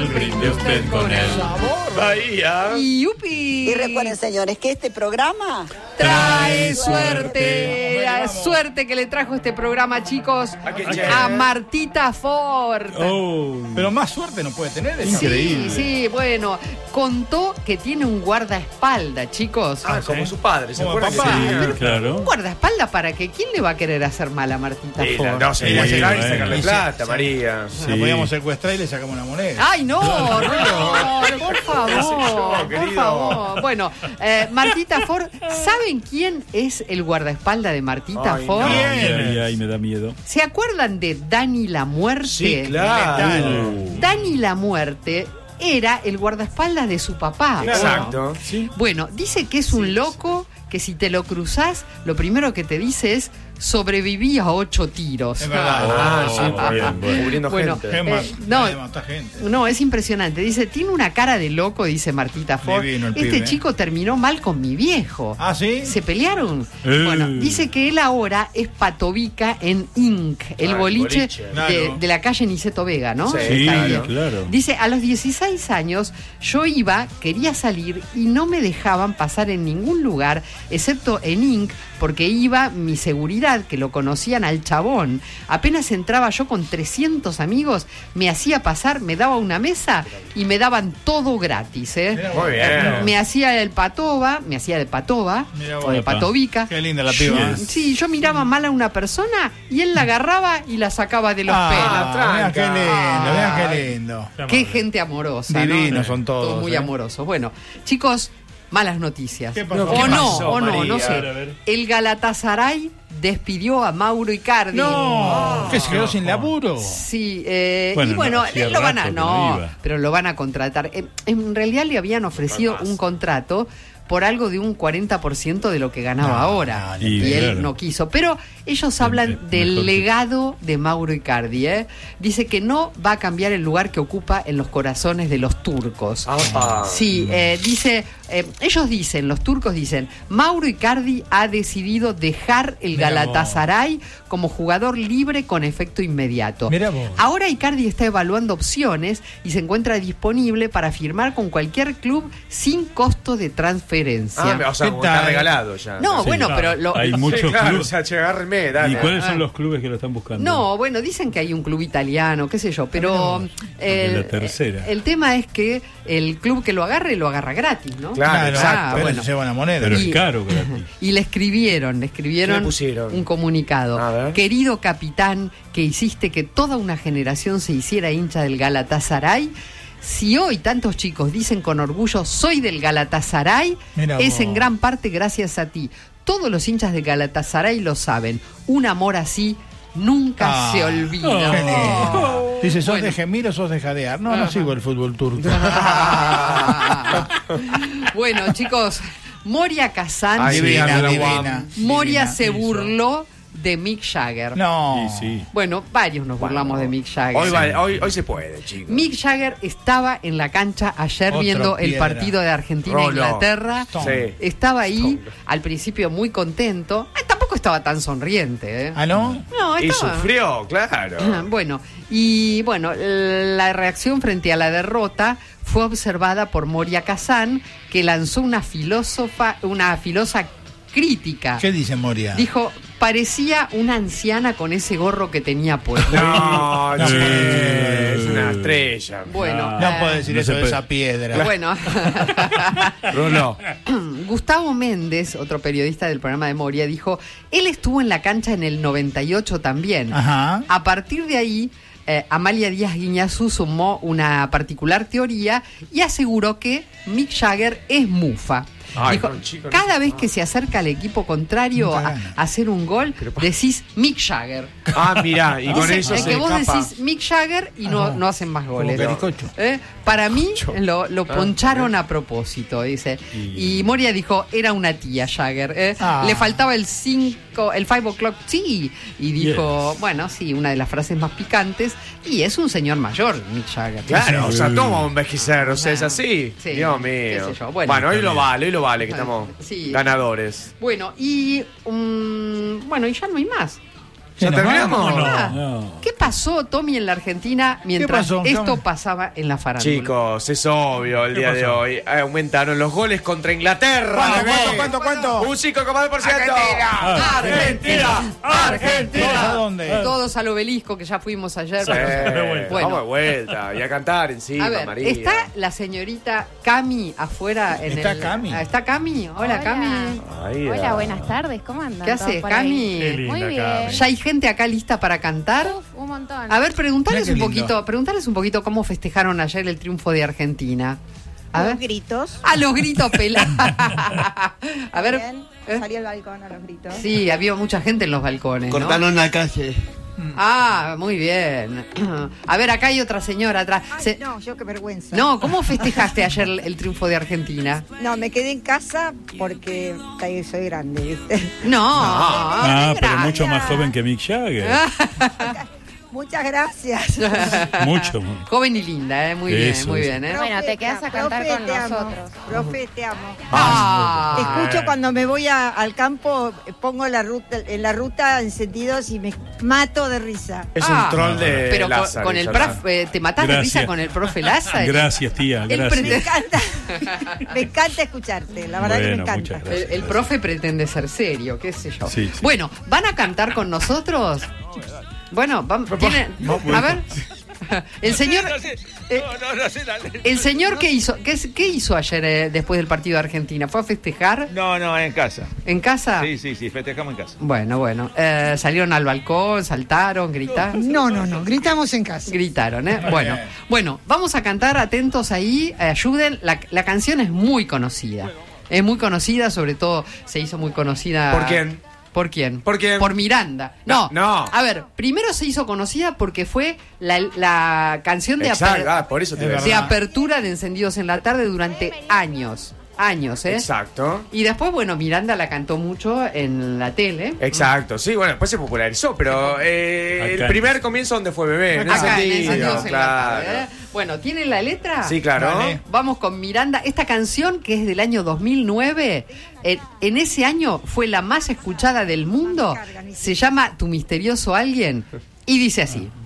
brinde usted con él. Bahía. Y yupi. Y recuerden, señores, que este programa Trae suerte. La suerte que le trajo este programa, chicos, a Martita Ford. Pero más suerte no puede tener. Es increíble. Sí, bueno, contó que tiene un guardaespaldas, chicos. Como su padre, ¿se Como acuerdan? papá. Sí, Claro. ¿Un guardaespaldas para qué? ¿Quién le va a querer hacer mal a Martita Sí, Ford? no, se iba a llegar y sacarle Sí, plata, sí. María. La podíamos secuestrar y le sacamos una moneda. ¡Ay, no! Por favor, por favor. Bueno, Martita Ford, ¿saben quién es el guardaespaldas de Martita Ford? Ay, me da miedo. ¿Se acuerdan de Dani la Muerte? Sí, claro. Dani la Muerte era el guardaespaldas de su papá. Exacto. Sí. Bueno, dice que es un loco que si te lo cruzás, lo primero que te dice es sobreviví a 8 tiros. Es verdad. Cubriendo Bueno, gente. Mata gente. No, es impresionante. Dice, tiene una cara de loco, dice Martita Ford. Divino el Este pibe, chico terminó mal con mi viejo. ¿Ah, sí? ¿Se pelearon? Bueno, dice que él ahora es patovica en Inc., el boliche Claro. de la calle Niceto Vega, ¿no? Sí, Está ahí. claro. Dice, a los 16 años yo quería salir y no me dejaban pasar en ningún lugar, excepto en Inc., porque iba mi seguridad, que lo conocían al chabón. Apenas entraba yo con 300 amigos, me hacía pasar, me daba una mesa y me daban todo gratis. Muy bien. Me hacía de patova Mirá o vos. de patovica. Qué linda la piba. ¿eh? Sí, yo miraba mal a una persona y él la agarraba y la sacaba de los pelos. Vean qué lindo, vean qué lindo. Qué gente amorosa. Divinos ¿no? son todos. Muy amorosos. Bueno, chicos, malas noticias. ¿Qué pasó? O ¿Qué no, pasó, o no, María? no sé. A ver. El Galatasaray despidió a Mauro Icardi. No, que se quedó sin laburo. Sí, Bueno, y bueno, no, hacía lo van a, rato que no iba. pero lo van a contratar. En realidad le habían ofrecido un contrato por algo de un 40% de lo que ganaba ahora. y Y él claro. no quiso. Pero ellos hablan Mejor del que- legado de Mauro Icardi. Dice que no va a cambiar el lugar que ocupa en los corazones de los turcos. Sí, dice, los turcos dicen, Mauro Icardi ha decidido dejar el Mirá Galatasaray como jugador libre con efecto inmediato. Mirá vos. Ahora Icardi está evaluando opciones y se encuentra disponible para firmar con cualquier club sin costo de transferencia. O sea, ¿Qué como tal? está regalado ya. No, Sí, bueno, claro. pero Hay muchos Sí, claro, clubes. o sea, che, agárreme, dale. ¿Y cuáles son los clubes que lo están buscando? No, bueno, dicen que hay un club italiano, qué sé yo, pero de la tercera. el tema es que el club que lo agarra gratis, ¿no? Claro, exacto. Pero bueno. se lleva una moneda. Pero Y- es caro gratis. Y le escribieron ¿Qué le pusieron? un comunicado. A ver. Querido capitán, que hiciste que toda una generación se hiciera hincha del Galatasaray. Si hoy tantos chicos dicen con orgullo soy del Galatasaray, Mira es vos. en gran parte gracias a ti. Todos los hinchas del Galatasaray lo saben. Un amor así nunca se olvida. Qué lindo. Dice, ¿sos Bueno. de gemir o sos de jadear? No, no sigo el fútbol turco. Bueno, chicos, Moria Kazan. Ay, Divina, Divina, divina. Moria Divina. se burló de Mick Jagger. No. Sí. Bueno, varios nos burlamos de Mick Jagger. Hoy se puede, chicos. Mick Jagger estaba en la cancha ayer Otro viendo el piedra. partido de Argentina e Rolo. Inglaterra. Sí. Estaba ahí al principio muy contento. Tampoco estaba tan sonriente. ¿Ah, no? No, Y estaba. sufrió, claro. Bueno, la reacción frente a la derrota fue observada por Moria Kazan, que lanzó una filosa crítica. ¿Qué dice Moria? Dijo, parecía una anciana con ese gorro que tenía puesto. No, che, es una estrella. Bueno, No puede decir no eso se de puede. esa piedra. bueno. Rulo. Gustavo Méndez, otro periodista del programa de Moria, dijo, él estuvo en la cancha en el 98 también. Ajá. A partir de ahí, Amalia Díaz Guiñazú sumó una particular teoría y aseguró que Mick Jagger es mufa. Ay, Dijo, no, chico, no cada sé. vez que se acerca al equipo contrario Nunca a gana. hacer un gol, decís Mick Jagger. Ah, mirá, y con Dice, eso es se que vos escapa. decís Mick Jagger y no hacen más goles. Como Pericocho. Para mí lo poncharon a propósito, dice. Y Moria dijo, era una tía Jagger. Le faltaba el 5 o'clock tea. Y dijo, bueno, sí, una de las frases más picantes. Y es un señor mayor, Mick Jagger. Claro, o sea, toma un envejecer, o sea, es así. Sí, Dios qué mío. sé yo, bueno. Bueno, hoy lo vale, que estamos Sí. ganadores. Bueno, y bueno, y ya no hay más. ¿Ya ¿Nos terminamos? vamos? Ah, No. ¿Qué pasó, Tommy, en la Argentina mientras pasó? esto pasaba en la farándula? Chicos, es obvio el ¿Qué día de pasó? hoy. Aumentaron los goles contra Inglaterra. ¿Cuánto? Un 5,2%. Argentina, ¿Todos a dónde? Todos al Obelisco, que ya fuimos ayer. Sí, Bueno. vamos de vuelta. Y a cantar encima, A ver, María. ¿está la señorita Cami afuera? ¿Está Cami? ¿Está Cami? Hola, Cami. Ahí, Hola, buenas tardes, ¿cómo andan? ¿Qué ¿Todos haces, por ahí? Cami? Qué linda, Muy bien. Cami. ¿Ya hay gente acá lista para cantar? Uf, un montón. A ver, preguntarles Mirá un qué lindo. poquito cómo festejaron ayer el triunfo de Argentina. A Los ver. gritos. A los gritos pelados. A ver. ¿eh? Salí al balcón a los gritos. Sí, había mucha gente en los balcones, ¿no? Cortaron la calle. Ah, muy bien. A ver, acá hay otra señora atrás. Ay, no, yo qué vergüenza. No, ¿cómo festejaste ayer el triunfo de Argentina? No, me quedé en casa porque soy grande, ¿viste? No. Ah, qué pero gracia. mucho más joven que Mick Jagger. Muchas gracias. Mucho. Joven y linda, muy Eso, bien, muy eso. bien, ¿eh? Bueno, te quedas a cantar Profe, con te amo. nosotros. Profe, te amo. Ah. Escucho cuando me voy al campo, pongo en la ruta encendidos y me mato de risa. Es un troll de Pero Lázaro, con el ya profe, ¿te matás de Gracias. risa con el profe Lázaro? Gracias, tía. Él Gracias. Me encanta escucharte, la verdad que me Bueno, encanta. muchas gracias. El profe pretende ser serio, qué sé yo. Sí, sí. Bueno, ¿van a cantar con nosotros? Bueno, a ver. El señor, el señor ¿qué hizo? ¿Qué hizo ayer después del partido de Argentina? ¿Fue a festejar No, en casa. en casa? Sí, festejamos en casa. Bueno. Salieron al balcón, saltaron, gritaron. No, gritamos en casa. Gritaron, ¿eh? Bueno, vamos a cantar, atentos ahí, ayuden. La canción es muy conocida. Es muy conocida, sobre todo se hizo muy conocida. ¿Por quién? ¿Por quién? ¿Por quién? Por Miranda. No. No. A ver, primero se hizo conocida porque fue la canción de, Exacto, por eso te Es veo. de apertura de Encendidos en la Tarde durante años, ¿eh? Exacto. Y después, bueno, Miranda la cantó mucho en la tele. Exacto, sí, bueno, después se popularizó, pero el Acá. primer comienzo, ¿dónde fue, bebé? En Acá, en Encendidos, Encendidos en la claro. Tarde, ¿eh? Bueno, ¿tienen la letra? Sí, claro. Dale. Vamos con Miranda. Esta canción, que es del año 2009, en ese año fue la más escuchada del mundo. Se llama Tu misterioso alguien y dice así.